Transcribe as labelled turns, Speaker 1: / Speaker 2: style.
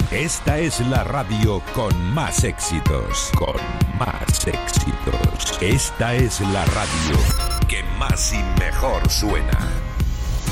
Speaker 1: Esta es la radio con más éxitos. Con más éxitos. Esta es la radio que más y mejor suena.